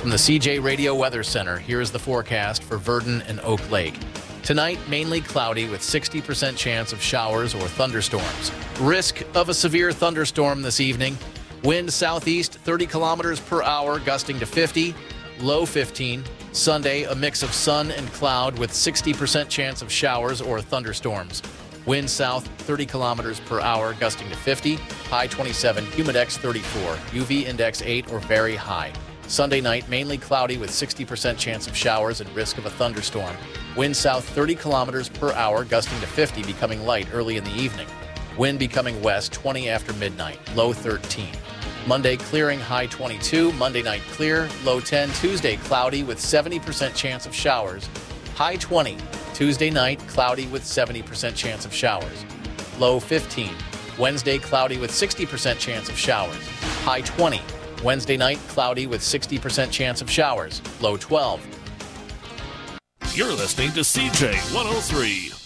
From the CJ Radio Weather Center, here is the forecast for Verdon and Oak Lake. Tonight, mainly cloudy with 60% chance of showers or thunderstorms. Risk of a severe thunderstorm this evening. Wind southeast 30 kilometers per hour, gusting to 50, low 15. Sunday, a mix of sun and cloud with 60% chance of showers or thunderstorms. Wind south 30 kilometers per hour, gusting to 50, high 27, humidex 34, UV index 8 or very high. Sunday night, mainly cloudy with 60% chance of showers and risk of a thunderstorm. Wind south 30 kilometers per hour, gusting to 50, becoming light early in the evening. Wind becoming west 20 after midnight, low 13. Monday clearing, high 22. Monday night clear, low 10. Tuesday cloudy with 70% chance of showers, high 20. Tuesday night cloudy with 70% chance of showers, low 15. Wednesday cloudy with 60% chance of showers, high 20. Wednesday night, cloudy with 60% chance of showers, low 12. You're listening to CJ 103.